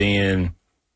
Then,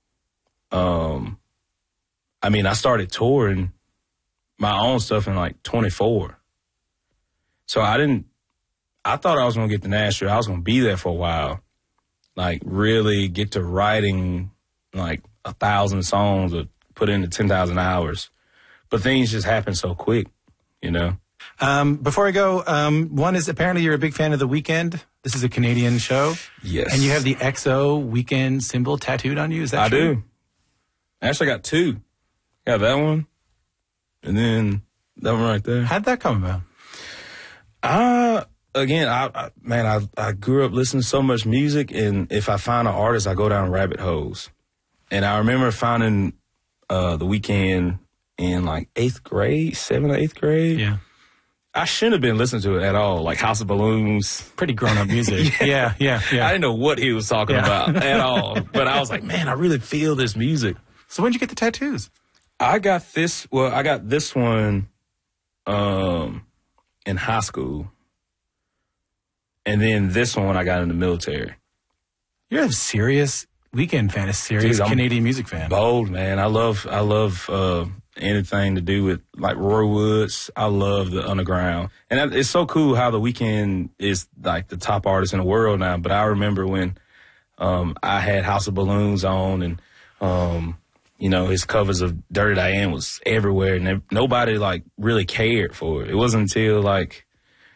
I started touring my own stuff in like 24. So I thought I was going to get to Nashville. I was going to be there for a while. Like really get to writing like 1,000 songs or put into 10,000 hours. But things just happen so quick, you know? Before I go, one is apparently you're a big fan of The Weeknd. This is a Canadian show. Yes. And you have the XO Weeknd symbol tattooed on you. Is that true? I do. Actually, I got two. Got that one. And then that one right there. How'd that come about? Again, I grew up listening to so much music, and if I find an artist, I go down rabbit holes. And I remember finding The Weeknd in like 7th or 8th grade. Yeah. I shouldn't have been listening to it at all, like House of Balloons. Pretty grown-up music. yeah. I didn't know what he was talking about at all. But I was like, man, I really feel this music. So when did you get the tattoos? I got this one in high school. And then this one I got in the military. You're a serious Weeknd fan, a serious Canadian music fan. Bold, man. I love anything to do with like Roy Woods. I love the underground. And it's so cool how The Weeknd is like the top artist in the world now. But I remember when I had House of Balloons on and his covers of Dirty Diane was everywhere and nobody like really cared for it. It wasn't until like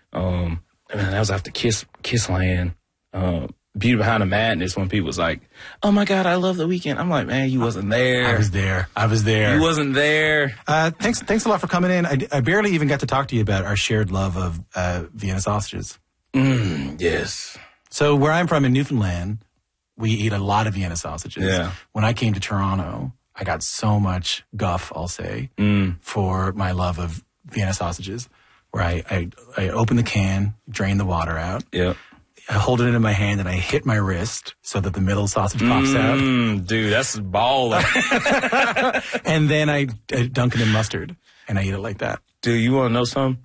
that was after Kissland, Beauty Behind the Madness, when people was like, oh my God, I love The Weeknd. I'm like, man, you wasn't there. I was there. You wasn't there. Thanks a lot for coming in. I barely even got to talk to you about our shared love of Vienna sausages. Yes. So where I'm from in Newfoundland, we eat a lot of Vienna sausages. Yeah. When I came to Toronto, I got so much guff, I'll say, for my love of Vienna sausages, where I open the can, drain the water out. Yeah. I hold it in my hand and I hit my wrist so that the middle sausage pops out. Dude, that's baller. And then I dunk it in mustard and I eat it like that. Dude, you want to know something?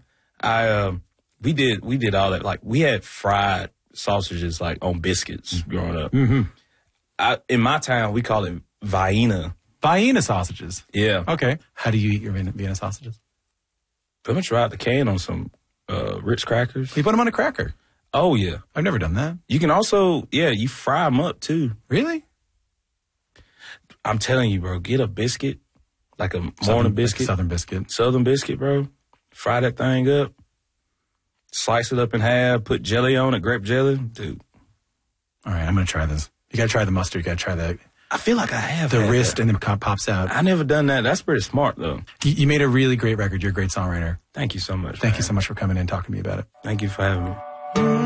We did all that. Like we had fried sausages like on biscuits growing up. Mm-hmm. In my town, we call it Vienna. Vienna sausages? Yeah. Okay. How do you eat your Vienna sausages? I'm going to try out the can on some Ritz crackers. You put them on a cracker? Oh, yeah. I've never done that. You can also, you fry them up, too. Really? I'm telling you, bro, get a biscuit, like a morning biscuit. Southern biscuit. Southern biscuit, bro. Fry that thing up. Slice it up in half. Put jelly on it, grape jelly. Dude. All right, I'm going to try this. You got to try the mustard. You got to try the... I feel like I have the wrist and then it pops out. I never done that. That's pretty smart, though. You made a really great record. You're a great songwriter. Thank you so much. Thank you so much for coming in and talking to me about it. Thank you for having me.